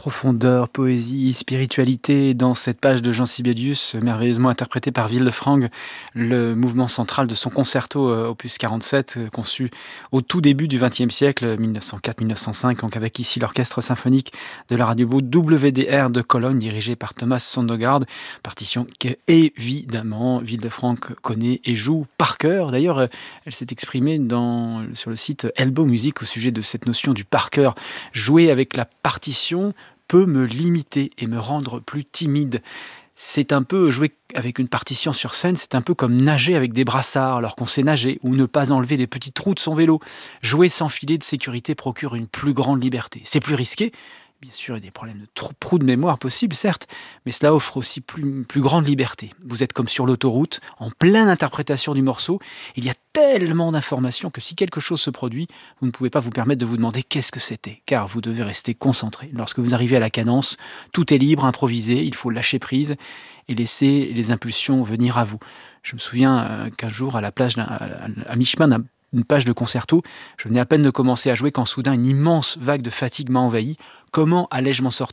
Profondeur, poésie, spiritualité dans cette page de Jean Sibelius, merveilleusement interprétée par Villefrangue, le mouvement central de son concerto opus 47, conçu au tout début du XXe siècle, 1904-1905, donc avec ici l'orchestre symphonique de la radio WDR de Cologne, dirigé par Thomas Sondergaard, partition que évidemment Villefrangue connaît et joue par cœur. D'ailleurs, elle s'est exprimée sur le site Elbow Music au sujet de cette notion du par cœur. Jouer avec la partition peut me limiter et me rendre plus timide. C'est un peu jouer avec une partition sur scène, c'est un peu comme nager avec des brassards alors qu'on sait nager, ou ne pas enlever les petits trous de son vélo. Jouer sans filet de sécurité procure une plus grande liberté. C'est plus risqué. Bien sûr, il y a des problèmes de trous de mémoire possibles, certes, mais cela offre aussi plus grande liberté. Vous êtes comme sur l'autoroute, en pleine interprétation du morceau. Il y a tellement d'informations que si quelque chose se produit, vous ne pouvez pas vous permettre de vous demander qu'est-ce que c'était, car vous devez rester concentré. Lorsque vous arrivez à la cadence, tout est libre, improvisé, il faut lâcher prise et laisser les impulsions venir à vous. Je me souviens qu'un jour, à mi-chemin d'une page de concerto, je venais à peine de commencer à jouer quand soudain une immense vague de fatigue m'a envahi. Comment allais-je m'en sortir ?